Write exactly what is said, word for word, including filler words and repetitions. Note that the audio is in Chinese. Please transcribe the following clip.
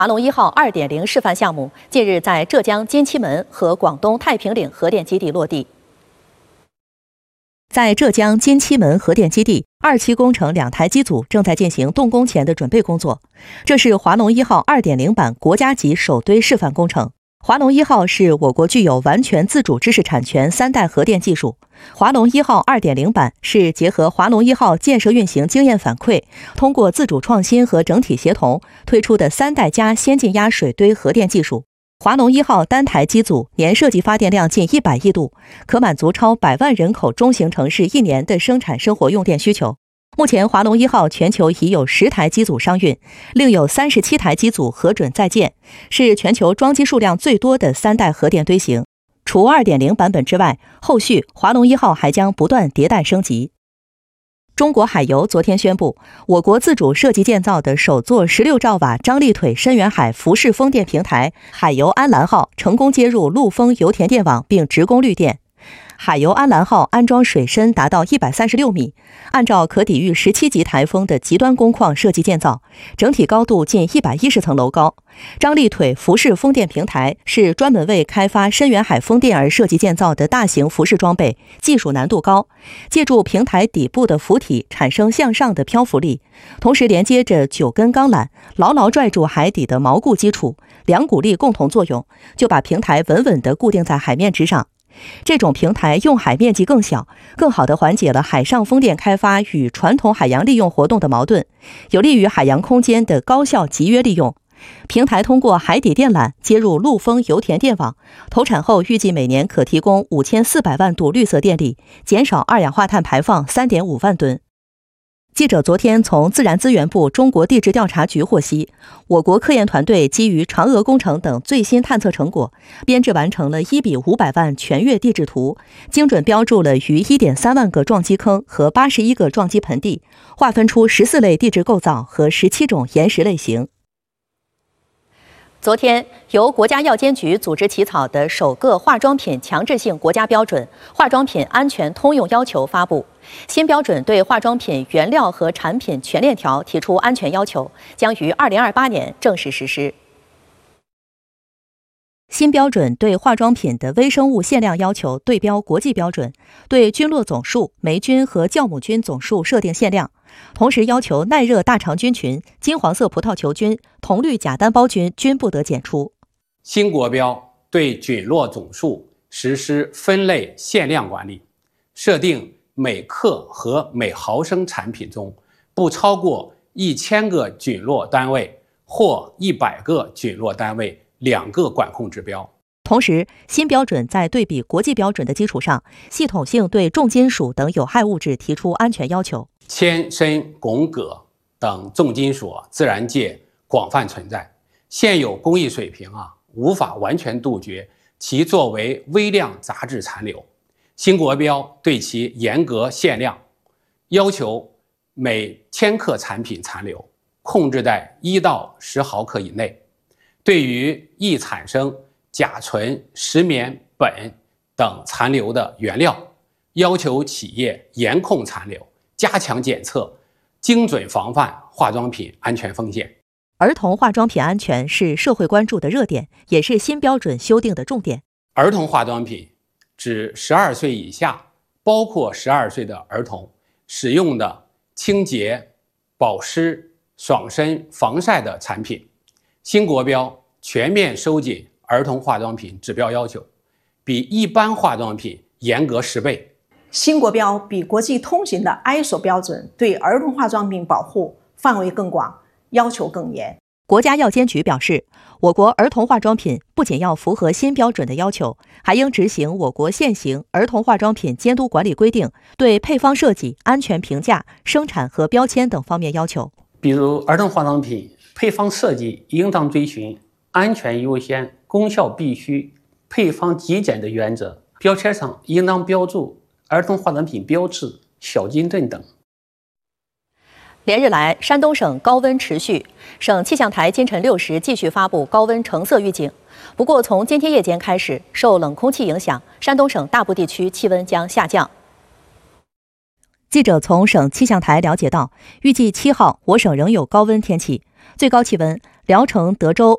华龙一号 二点零 示范项目近日在浙江金七门和广东太平岭核电基地落地。在浙江金七门核电基地，二期工程两台机组正在进行动工前的准备工作。这是华龙一号 二点零 版国家级首堆示范工程。华龙一号是我国具有完全自主知识产权三代核电技术。华龙一号 二点零 版是结合华龙一号建设运行经验反馈，通过自主创新和整体协同推出的三代加先进压水堆核电技术。华龙一号单台机组年设计发电量近一百亿度，可满足超百万人口中型城市一年的生产生活用电需求。目前华龙一号全球已有十台机组商运，另有三十七台机组核准在建，是全球装机数量最多的三代核电堆型。除 二点零 版本之外，后续华龙一号还将不断迭代升级。中国海油昨天宣布，我国自主设计建造的首座十六兆瓦张力腿深远海浮式风电平台海油安澜号成功接入陆丰油田电网并直供绿电。海油安澜号安装水深达到一百三十六米，按照可抵御十七级台风的极端工况设计建造，整体高度近一百一十层楼高。张力腿浮式风电平台是专门为开发深远海风电而设计建造的大型浮式装备，技术难度高，借助平台底部的浮体产生向上的漂浮力，同时连接着九根钢缆，牢牢拽住海底的锚固基础，两股力共同作用，就把平台稳稳地固定在海面之上。这种平台用海面积更小，更好地缓解了海上风电开发与传统海洋利用活动的矛盾，有利于海洋空间的高效集约利用。平台通过海底电缆接入陆丰油田电网，投产后预计每年可提供五千四百万度绿色电力，减少二氧化碳排放 三点五万吨。记者昨天从自然资源部中国地质调查局获悉，我国科研团队基于嫦娥工程等最新探测成果，编制完成了一比五百万全月地质图，精准标注了逾 一点三万个撞击坑和八十一个撞击盆地，划分出十四类地质构造和十七种岩石类型。昨天，由国家药监局组织起草的首个化妆品强制性国家标准《化妆品安全通用要求》发布。新标准对化妆品原料和产品全链条提出安全要求，将于二零二八年正式实施。新标准对化妆品的微生物限量要求对标国际标准，对菌落总数、霉菌和酵母菌总数设定限量，同时要求耐热大肠菌群、金黄色葡萄球菌、铜绿假单胞菌均不得检出。 新国标对菌落总数实施分类限量管理，设定每克和每毫升产品中不超过一千个菌落单位或一百个菌落单位两个管控指标。 同时，新标准在对比国际标准的基础上，系统性对重金属等有害物质提出安全要求。 铅、砷、汞、铬等重金属自然界广泛存在，现有工艺水平啊无法完全杜绝其作为微量杂质残留。新国标对其严格限量，要求每千克产品残留控制在一到十毫克以内。对于易产生甲醇、石棉、苯等残留的原料，要求企业严控残留，加强检测，精准防范化妆品安全风险。 儿童化妆品安全是社会关注的热点，也是新标准修订的重点。 儿童化妆品指十二岁以下，包括十二岁的儿童使用的清洁、保湿、爽身、防晒的产品。新国标全面收紧儿童化妆品指标要求，比一般化妆品严格十倍。 新国标比国际通行的 I S O 标准对儿童化妆品保护范围更广，要求更严。 国家药监局表示，我国儿童化妆品不仅要符合新标准的要求，还应执行我国现行儿童化妆品监督管理规定对配方设计、安全评价、生产和标签等方面要求。 比如儿童化妆品配方设计应当遵循安全优先、功效必须、配方极简的原则，标签上应当标注儿童化妆品标志、小金盾等。 连日来，山东省高温持续，省气象台今晨六时继续发布高温橙色预警。不过，从今天夜间开始，受冷空气影响，山东省大部地区气温将下降。记者从省气象台了解到，预计七号我省仍有高温天气，最高气温，聊城、德州、